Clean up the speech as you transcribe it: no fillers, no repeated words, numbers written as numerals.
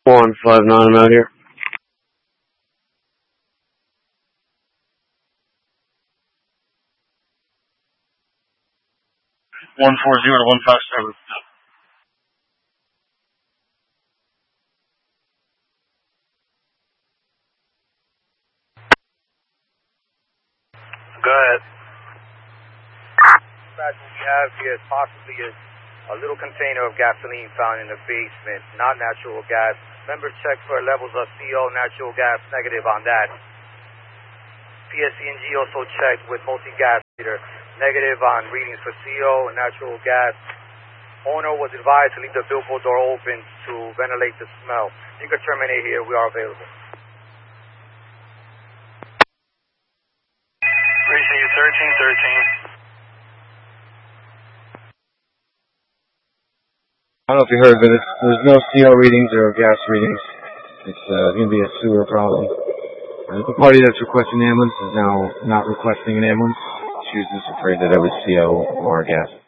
159, I'm out here. 140 to 157. Go ahead. What we have here is possibly a little container of gasoline found in the basement, not natural gas. Members check for levels of CO, natural gas, negative on that. PSC&G also checked with multi-gas meter, negative on readings for CO and natural gas. Owner was advised to leave the billboard door open to ventilate the smell. You can terminate here. We are available. Precinct 1313. I don't know if you heard, but there's no CO readings or gas readings. It's going to be a sewer problem. The party that's requesting an ambulance is now not requesting an ambulance. She was just afraid that it was CO or gas.